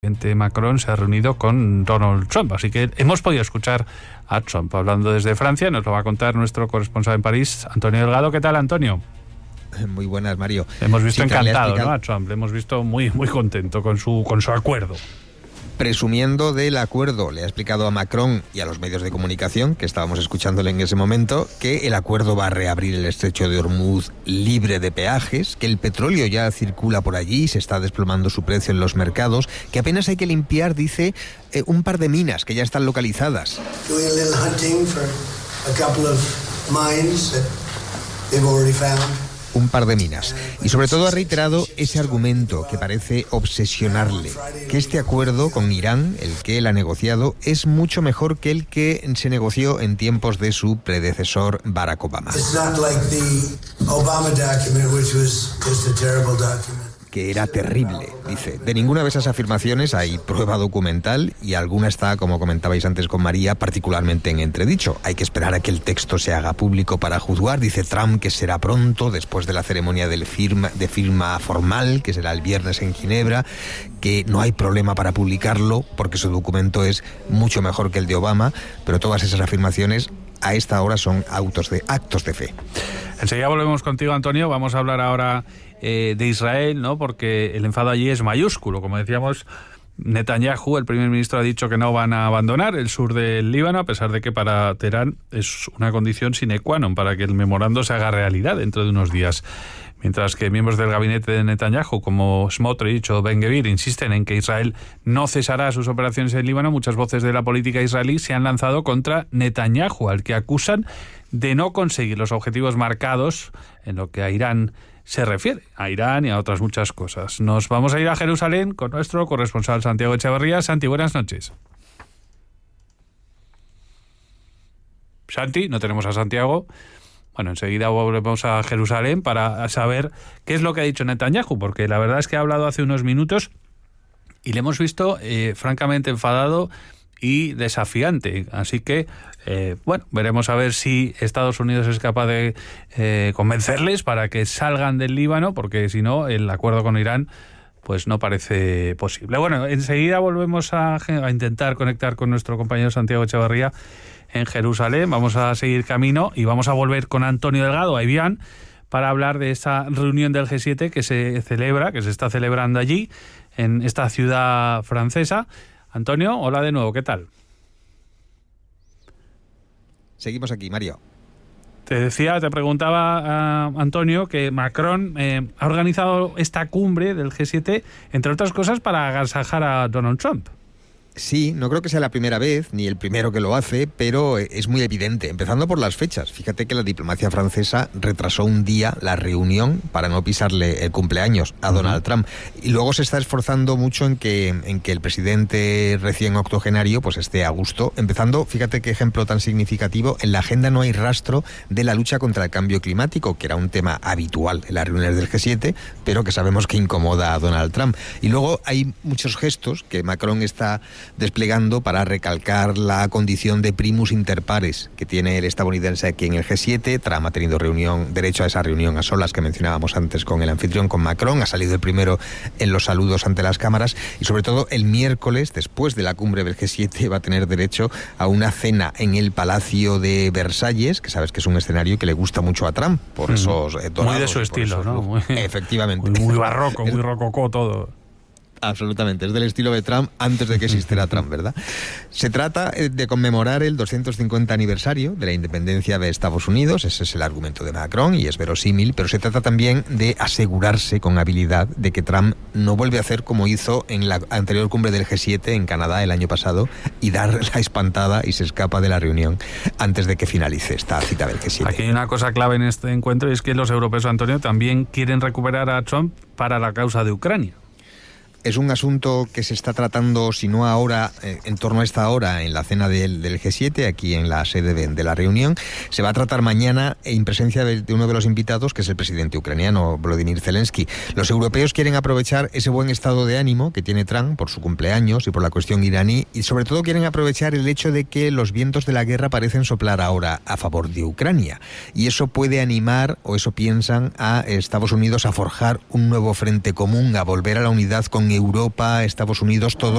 presidente Macron se ha reunido con Donald Trump, así que hemos podido escuchar a Trump hablando desde Francia. Nos lo va a contar nuestro corresponsal en París, Antonio Delgado. ¿Qué tal, Antonio? Muy buenas, Mario. Hemos visto encantado, ¿no?, a Trump. Le hemos visto muy contento con su acuerdo. Presumiendo del acuerdo, le ha explicado a Macron y a los medios de comunicación, que estábamos escuchándole en ese momento, que el acuerdo va a reabrir el estrecho de Hormuz libre de peajes, que el petróleo ya circula por allí, se está desplomando su precio en los mercados, que apenas hay que limpiar, dice, un par de minas que ya están localizadas. Un par de minas. Y sobre todo ha reiterado ese argumento que parece obsesionarle, que este acuerdo con Irán, el que él ha negociado, es mucho mejor que el que se negoció en tiempos de su predecesor Barack Obama. Que era terrible, dice. De ninguna de esas afirmaciones hay prueba documental y alguna está, como comentabais antes con María, particularmente en entredicho. Hay que esperar a que el texto se haga público para juzgar. Dice Trump que será pronto, después de la ceremonia de firma formal, que será el viernes en Ginebra, que no hay problema para publicarlo porque su documento es mucho mejor que el de Obama, pero todas esas afirmaciones a esta hora son actos de fe. Enseguida volvemos contigo, Antonio. Vamos a hablar ahora de Israel, ¿no? Porque el enfado allí es mayúsculo. Como decíamos, Netanyahu, el primer ministro, ha dicho que no van a abandonar el sur del Líbano, a pesar de que para Teherán es una condición sine qua non para que el memorando se haga realidad dentro de unos días. Mientras que miembros del gabinete de Netanyahu, como Smotrich o Ben-Gvir, insisten en que Israel no cesará sus operaciones en Líbano, muchas voces de la política israelí se han lanzado contra Netanyahu, al que acusan de no conseguir los objetivos marcados en lo que a Irán se refiere, a Irán y a otras muchas cosas. Nos vamos a ir a Jerusalén con nuestro corresponsal Santiago Echeverría. Santi, buenas noches. Santi, no tenemos a Santiago. Bueno, enseguida volvemos a Jerusalén para saber qué es lo que ha dicho Netanyahu, porque la verdad es que ha hablado hace unos minutos y le hemos visto francamente enfadado y desafiante. Así que, veremos a ver si Estados Unidos es capaz de convencerles para que salgan del Líbano, porque si no, el acuerdo con Irán pues no parece posible. Bueno, enseguida volvemos a intentar conectar con nuestro compañero Santiago Echeverría en Jerusalén. Vamos a seguir camino y vamos a volver con Antonio Delgado a Evian para hablar de esa reunión del G7 que se está celebrando allí, en esta ciudad francesa. Antonio, hola de nuevo, ¿qué tal? Seguimos aquí, Mario. Te preguntaba, Antonio, que Macron ha organizado esta cumbre del G7, entre otras cosas, para agasajar a Donald Trump. Sí, no creo que sea la primera vez, ni el primero que lo hace, pero es muy evidente, empezando por las fechas. Fíjate que la diplomacia francesa retrasó un día la reunión para no pisarle el cumpleaños a Donald Trump. Y luego se está esforzando mucho en que el presidente recién octogenario pues esté a gusto. Empezando, fíjate qué ejemplo tan significativo, en la agenda no hay rastro de la lucha contra el cambio climático, que era un tema habitual en las reuniones del G7, pero que sabemos que incomoda a Donald Trump. Y luego hay muchos gestos que Macron está desplegando para recalcar la condición de primus inter pares que tiene el estadounidense aquí en el G7. Trump ha tenido derecho a esa reunión a solas que mencionábamos antes con el anfitrión, con Macron. Ha salido el primero en los saludos ante las cámaras y sobre todo el miércoles, después de la cumbre del G7, va a tener derecho a una cena en el Palacio de Versalles, que sabes que es un escenario que le gusta mucho a Trump por esos dorados. Muy de su estilo, ¿no? Efectivamente. Muy barroco, muy rococó todo. Absolutamente, es del estilo de Trump antes de que existiera Trump, ¿verdad? Se trata de conmemorar el 250 aniversario de la independencia de Estados Unidos, ese es el argumento de Macron y es verosímil, pero se trata también de asegurarse con habilidad de que Trump no vuelve a hacer como hizo en la anterior cumbre del G7 en Canadá el año pasado y dar la espantada y se escapa de la reunión antes de que finalice esta cita del G7. Aquí hay una cosa clave en este encuentro y es que los europeos, Antonio, también quieren recuperar a Trump para la causa de Ucrania. Es un asunto que se está tratando, si no ahora, en torno a esta hora, en la cena del G7, aquí en la sede de la reunión. Se va a tratar mañana en presencia de uno de los invitados, que es el presidente ucraniano, Volodymyr Zelensky. Los europeos quieren aprovechar ese buen estado de ánimo que tiene Trump por su cumpleaños y por la cuestión iraní, y sobre todo quieren aprovechar el hecho de que los vientos de la guerra parecen soplar ahora a favor de Ucrania. Y eso puede animar, o eso piensan, a Estados Unidos a forjar un nuevo frente común, a volver a la unidad con en Europa, Estados Unidos, todo